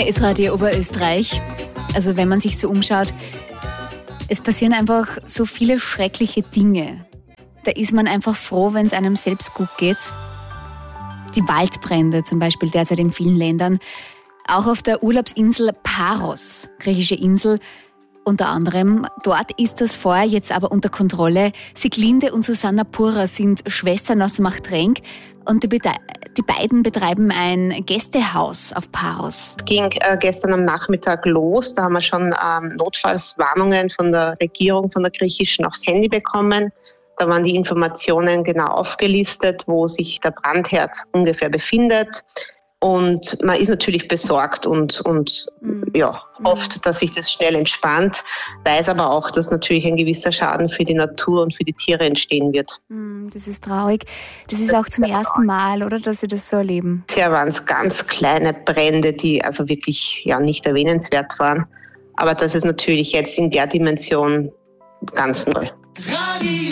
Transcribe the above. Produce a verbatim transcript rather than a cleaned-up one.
Hier ist Radio Oberösterreich. Also wenn man sich so umschaut, es passieren einfach so viele schreckliche Dinge. Da ist man einfach froh, wenn es einem selbst gut geht. Die Waldbrände zum Beispiel derzeit in vielen Ländern. Auch auf der Urlaubsinsel Paros, griechische Insel, unter anderem. Dort ist das Feuer jetzt aber unter Kontrolle. Sieglinde und Susanna Pura sind Schwestern aus Machtrenk und die, Bede- die beiden betreiben ein Gästehaus auf Paros. Es ging äh, gestern am Nachmittag los. Da haben wir schon ähm, Notfallswarnungen von der Regierung, von der griechischen, aufs Handy bekommen. Da waren die Informationen genau aufgelistet, wo sich der Brandherd ungefähr befindet. Und man ist natürlich besorgt und, und mhm. ja, hofft, dass sich das schnell entspannt, weiß aber auch, dass natürlich ein gewisser Schaden für die Natur und für die Tiere entstehen wird. Das ist traurig. Das ist auch zum ersten Mal, oder, dass Sie das so erleben? Bisher waren es ganz kleine Brände, die also wirklich ja nicht erwähnenswert waren. Aber das ist natürlich jetzt in der Dimension ganz neu. Radio